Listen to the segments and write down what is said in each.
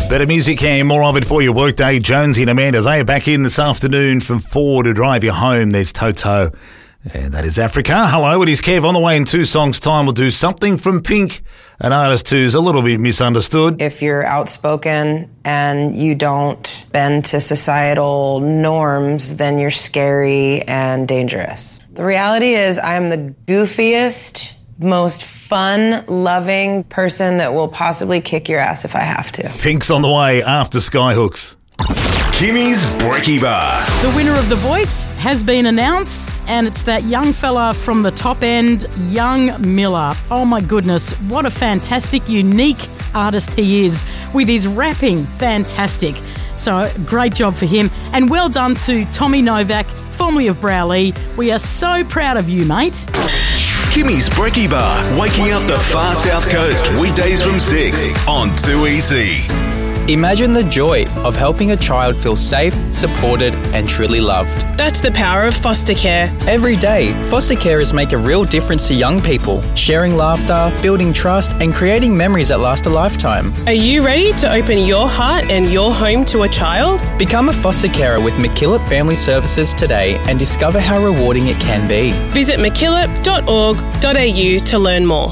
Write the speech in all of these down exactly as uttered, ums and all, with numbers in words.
Better music and more of it for your workday. Jonesy and Amanda, they are back in this afternoon from four to drive you home. There's Toto. And that is Africa. Hello, it is Kev. On the way in two songs' time, we'll do something from Pink, an artist who's a little bit misunderstood. If you're outspoken and you don't bend to societal norms, then you're scary and dangerous. The reality is I'm the goofiest, most fun-loving person that will possibly kick your ass if I have to. Pink's on the way after Skyhooks. Kimmy's Brekkie Bar. The winner of The Voice has been announced, and it's that young fella from the top end, Young Miller. Oh my goodness, what a fantastic, unique artist he is with his rapping. Fantastic. So great job for him. And well done to Tommy Novak, formerly of Browley. We are so proud of you, mate. Kimmy's Brekkie Bar, waking up the far south coast, weekdays from six on two E C. Imagine the joy of helping a child feel safe, supported and truly loved. That's the power of foster care. Every day, foster carers make a real difference to young people, sharing laughter, building trust and creating memories that last a lifetime. Are you ready to open your heart and your home to a child? Become a foster carer with MacKillop Family Services today and discover how rewarding it can be. Visit mackillop dot org dot a u to learn more.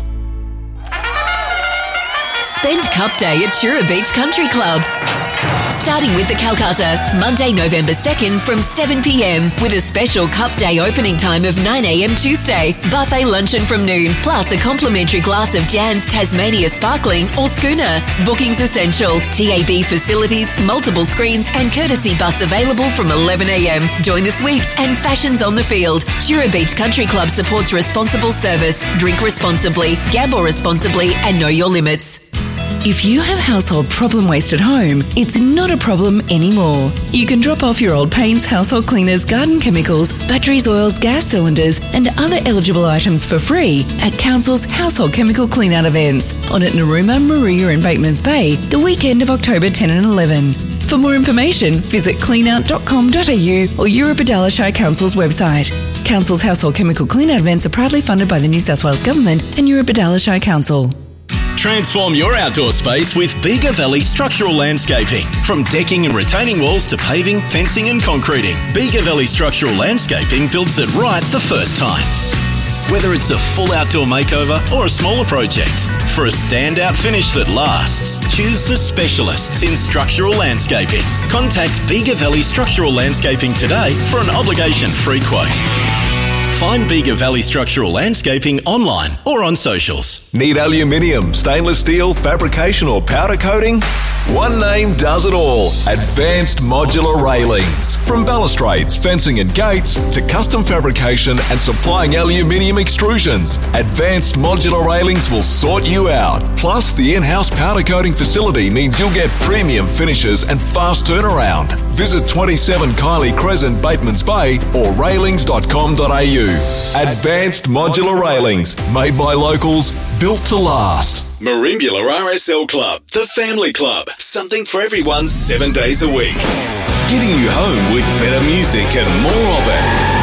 Spend Cup Day at Chura Beach Country Club. Starting with the Calcutta, Monday, November second from seven p m with a special Cup Day opening time of nine a m Tuesday. Buffet luncheon from noon, plus a complimentary glass of Jan's Tasmania Sparkling or Schooner. Bookings essential. T A B facilities, multiple screens and courtesy bus available from eleven a m. Join the sweeps and fashions on the field. Chura Beach Country Club supports responsible service. Drink responsibly, gamble responsibly and know your limits. If you have household problem waste at home, it's not a problem anymore. You can drop off your old paints, household cleaners, garden chemicals, batteries, oils, gas cylinders and other eligible items for free at Council's household chemical clean-out events on at Narooma, Moruya and Batemans Bay the weekend of October tenth and eleventh. For more information, visit clean out dot com dot a u or Eurobodalla Shire Council's website. Council's household chemical clean-out events are proudly funded by the New South Wales Government and Eurobodalla Shire Council. Transform your outdoor space with Bega Valley Structural Landscaping. From decking and retaining walls to paving, fencing and concreting, Bega Valley Structural Landscaping builds it right the first time. Whether it's a full outdoor makeover or a smaller project, for a standout finish that lasts, choose the specialists in structural landscaping. Contact Bega Valley Structural Landscaping today for an obligation-free quote. Find Bega Valley Structural Landscaping online or on socials. Need aluminium, stainless steel, fabrication or powder coating? One name does it all. Advanced Modular Railings. From balustrades, fencing and gates to custom fabrication and supplying aluminium extrusions, Advanced Modular Railings will sort you out. Plus, the in-house powder coating facility means you'll get premium finishes and fast turnaround. Visit twenty-seven Kylie Crescent, Batemans Bay or railings dot com dot a u. Advanced Modular Railings, made by locals, built to last. Marimbula R S L Club, the family club. Something for everyone seven days a week. Getting you home with better music and more of it.